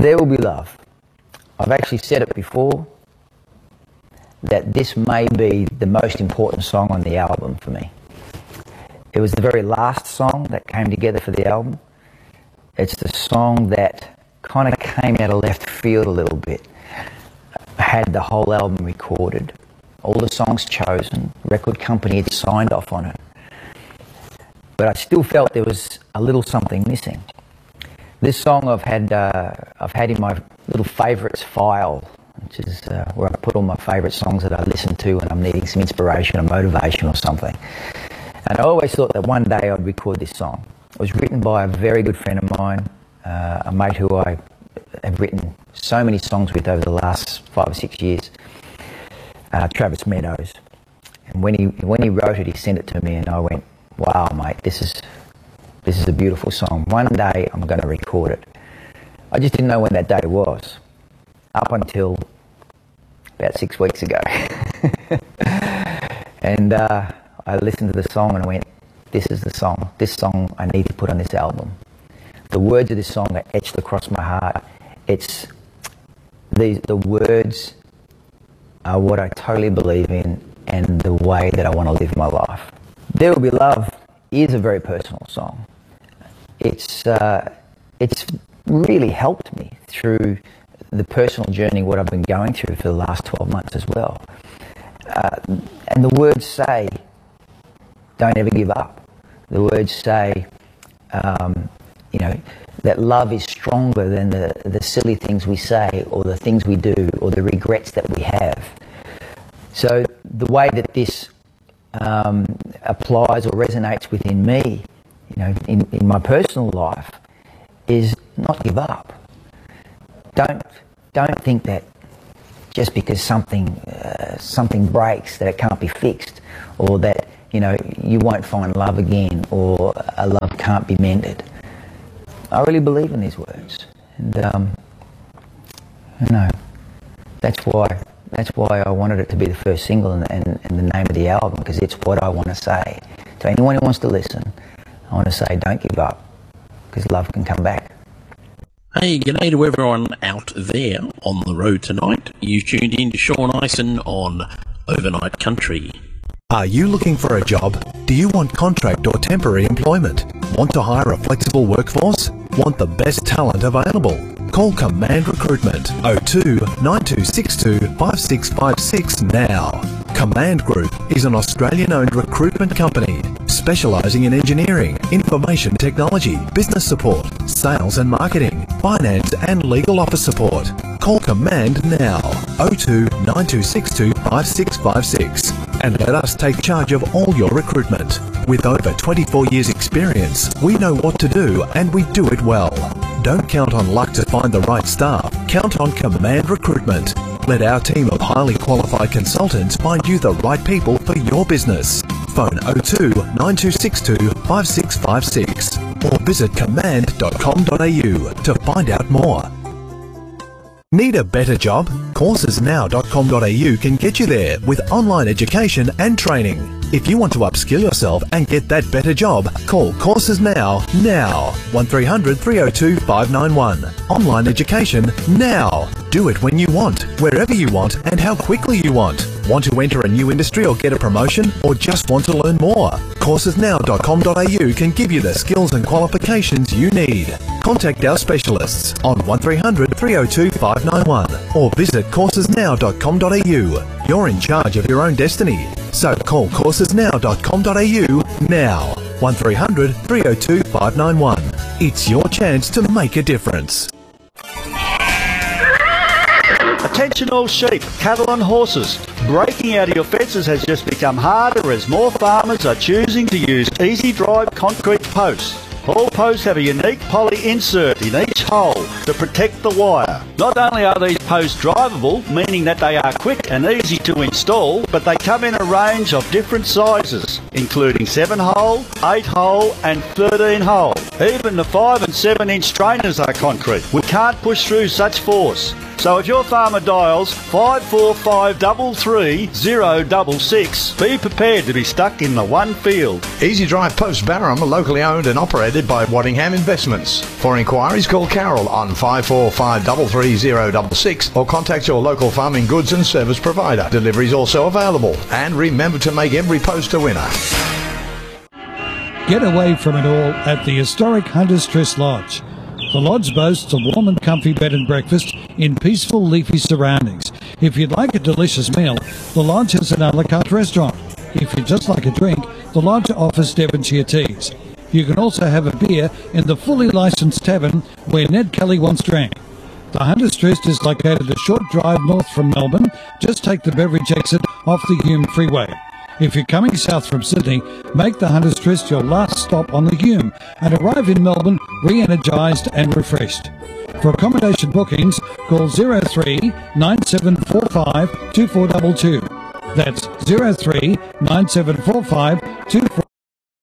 There Will Be Love. I've actually said it before, that this may be the most important song on the album for me. It was the very last song that came together for the album. It's the song that kind of came out of left field a little bit. I had the whole album recorded, all the songs chosen, record company had signed off on it. But I still felt there was a little something missing. This song I've had in my little favourites file, which is where I put all my favourite songs that I listen to when I'm needing some inspiration or motivation or something. And I always thought that one day I'd record this song. It was written by a very good friend of mine, a mate who I have written so many songs with over the last 5 or 6 years, Travis Meadows. And when he wrote it, he sent it to me, and I went, "Wow, mate, this is a beautiful song. One day I'm going to record it." I just didn't know when that day was, up until about 6 weeks ago. And I listened to the song and I went, "This is the song. This song I need to put on this album." The words of this song are etched across my heart. It's the words are what I totally believe in and the way that I want to live my life. There Will Be Love is a very personal song. It's really helped me through the personal journey, what I've been going through for the last 12 months as well. And the words say, don't ever give up. The words say, that love is stronger than the silly things we say or the things we do or the regrets that we have. So the way that this applies or resonates within me, in my personal life, is not give up. Don't think that just because something breaks that it can't be fixed, or that you won't find love again, or a love can't be mended. I really believe in these words, and that's why I wanted it to be the first single and the name of the album, because it's what I want to say to anyone who wants to listen. I want to say, don't give up, because love can come back. Hey, g'day to everyone out there on the road tonight. You've tuned in to Sean Ison on Overnight Country. Are you looking for a job? Do you want contract or temporary employment? Want to hire a flexible workforce? Want the best talent available? Call Command Recruitment 02 9262 5656 now. Command Group is an Australian-owned recruitment company specialising in engineering, information technology, business support, sales and marketing, finance and legal office support. Call Command now 02 9262 5656 and let us take charge of all your recruitment. With over 24 years experience, we know what to do and we do it well. Don't count on luck to find the right staff. Count on Command Recruitment. Let our team of highly qualified consultants find you the right people for your business. Phone 02 9262 5656 or visit command.com.au to find out more. Need a better job? Coursesnow.com.au can get you there with online education and training. If you want to upskill yourself and get that better job, call Courses now 1300 302 591. Online education now. Do it when you want, wherever you want and how quickly you want. Want to enter a new industry or get a promotion, or just want to learn more? Coursesnow.com.au can give you the skills and qualifications you need. Contact our specialists on 1300 302 591 or visit coursesnow.com.au. You're in charge of your own destiny. So call coursesnow.com.au now. 1300 302 591. It's your chance to make a difference. Attention all sheep, cattle and horses. Breaking out of your fences has just become harder as more farmers are choosing to use easy drive concrete posts. All posts have a unique poly insert in each hole to protect the wire. Not only are these posts drivable, meaning that they are quick and easy to install, but they come in a range of different sizes, including 7-hole, 8-hole and 13-hole. Even the 5 and 7 inch strainers are concrete. We can't push through such force. So if your farmer dials 54533 be prepared to be stuck in the one field. Easy Drive Post Barham are locally owned and operated by Waddingham Investments. For inquiries, call Carol on 54533 or contact your local farming goods and service provider. Delivery is also available. And remember to make every post a winner. Get away from it all at the historic Hunter's Tryst Lodge. The lodge boasts a warm and comfy bed and breakfast in peaceful, leafy surroundings. If you'd like a delicious meal, the lodge has an a la carte restaurant. If you'd just like a drink, the lodge offers Devonshire teas. You can also have a beer in the fully licensed tavern where Ned Kelly once drank. The Hunter's Tryst is located a short drive north from Melbourne. Just take the Beveridge exit off the Hume Freeway. If you're coming south from Sydney, make the Hunter's Tryst your last stop on the Hume and arrive in Melbourne re-energised and refreshed. For accommodation bookings, call 03 9745 2422. That's 03 9745 2422.